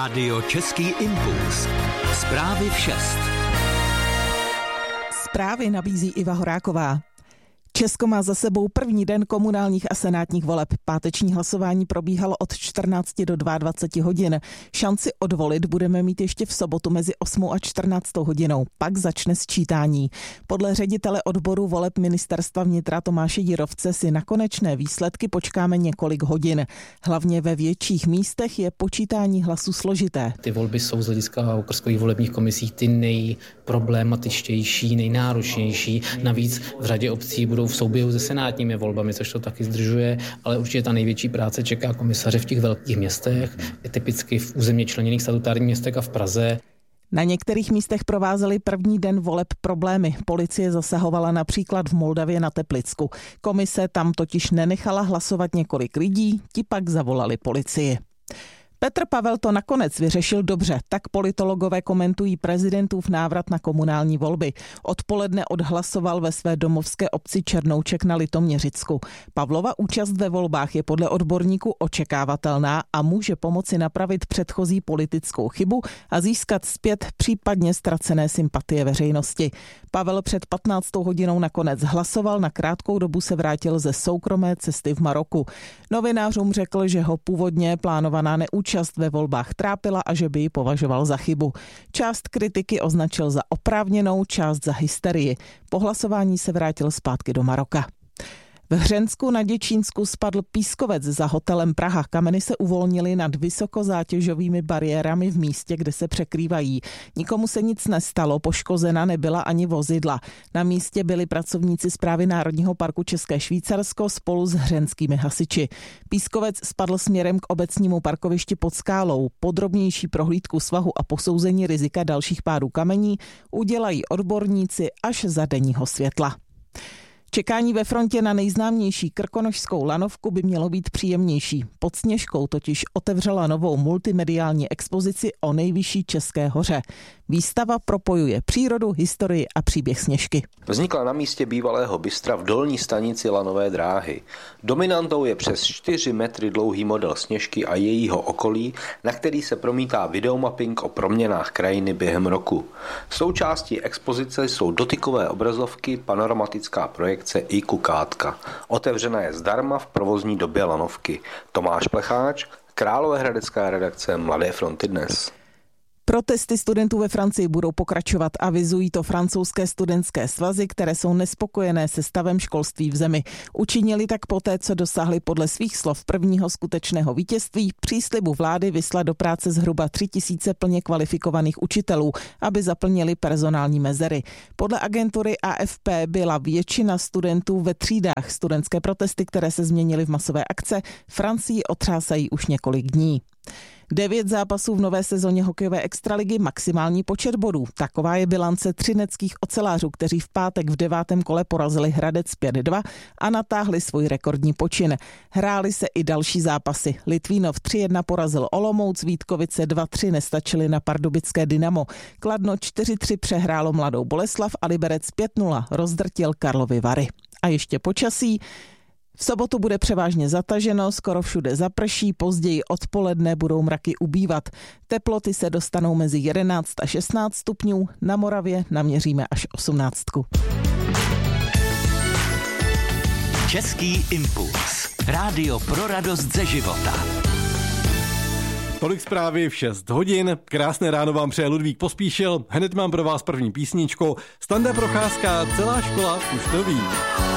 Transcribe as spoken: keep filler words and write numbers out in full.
Rádio Český impuls. Zprávy v šest. Zprávy nabízí Iva Horáková. Česko má za sebou první den komunálních a senátních voleb. Páteční hlasování probíhalo od čtrnácti do dvaceti dvou hodin. Šanci odvolit budeme mít ještě v sobotu mezi osmou a čtrnáctou hodinou. Pak začne sčítání. Podle ředitele odboru voleb Ministerstva vnitra Tomáše Jirovce si na konečné výsledky počkáme několik hodin. Hlavně ve větších místech je počítání hlasů složité. Ty volby jsou z hlediska okrskových volebních komisí ty nejproblematičtější, nejnáročnější. Navíc v řadě obcí budou v souběhu se senátními volbami, což to taky zdržuje, ale určitě ta největší práce čeká komisaře v těch velkých městech, je typicky v územně členěných statutárních městech a v Praze. Na některých místech provázely první den voleb problémy. Policie zasahovala například v Moldavě na Teplicku. Komise tam totiž nenechala hlasovat několik lidí, ti pak zavolali policii. Petr Pavel to nakonec vyřešil dobře, tak politologové komentují prezidentův návrat na komunální volby. Odpoledne odhlasoval ve své domovské obci Černouček na Litoměřicku. Pavlova účast ve volbách je podle odborníků očekávatelná a může pomoci napravit předchozí politickou chybu a získat zpět případně ztracené sympatie veřejnosti. Pavel před patnáctou hodinou nakonec hlasoval, na krátkou dobu se vrátil ze soukromé cesty v Maroku. Novinářům řekl, že ho původně plánovaná neúčast Část ve volbách trápila a že by ji považoval za chybu. Část kritiky označil za oprávněnou, část za hysterii. Po hlasování se vrátil zpátky do Maroka. V Hřensku na Děčínsku spadl pískovec za hotelem Praha. Kameny se uvolnily nad vysokozátěžovými bariérami v místě, kde se překrývají. Nikomu se nic nestalo, poškozena nebyla ani vozidla. Na místě byli pracovníci Správy Národního parku České Švýcarsko spolu s hřenskými hasiči. Pískovec spadl směrem k obecnímu parkovišti pod skálou. Podrobnější prohlídku svahu a posouzení rizika dalších pádů kamení udělají odborníci až za denního světla. Čekání ve frontě na nejznámější krkonošskou lanovku by mělo být příjemnější. Pod Sněžkou totiž otevřela novou multimediální expozici o nejvyšší české hoře. Výstava propojuje přírodu, historii a příběh Sněžky. Vznikla na místě bývalého bystra v dolní stanici lanové dráhy. Dominantou je přes čtyři metry dlouhý model Sněžky a jejího okolí, na který se promítá videomapping o proměnách krajiny během roku. Součástí expozice jsou dotykové obrazovky, panoramatická projekce i kukátka. Otevřena je zdarma v provozní době lanovky. Tomáš Plecháč, Královéhradecká redakce Mladé fronty dnes. Protesty studentů ve Francii budou pokračovat, avizují to francouzské studentské svazy, které jsou nespokojené se stavem školství v zemi. Učinili tak poté, co dosáhli podle svých slov prvního skutečného vítězství příslibu vlády vyslat do práce zhruba tři tisíce plně kvalifikovaných učitelů, aby zaplnili personální mezery. Podle agentury A F P byla většina studentů ve třídách. Studentské protesty, které se změnily v masové akce, Francii otřásají už několik dní. Devět zápasů v nové sezóně hokejové extraligy, maximální počet bodů. Taková je bilance třineckých ocelářů, kteří v pátek v devátém kole porazili Hradec pět dva a natáhli svůj rekordní počin. Hrály se i další zápasy. Litvínov tři jedna porazil Olomouc, Vítkovice dva tři nestačili na pardubické Dynamo. Kladno čtyři tři přehrálo Mladou Boleslav a Liberec pět nula rozdrtil Karlovy Vary. A ještě počasí. V sobotu bude převážně zataženo, skoro všude zaprší, později odpoledne budou mraky ubývat. Teploty se dostanou mezi jedenáct a šestnáct stupňů, na Moravě naměříme až osmnáctku. Český impuls. Rádio pro radost ze života. Tolik zprávy v šest hodin. Krásné ráno vám přeje Ludvík Pospíšil. Hned mám pro vás první písničku. Standa Procházka, celá škola už to ví.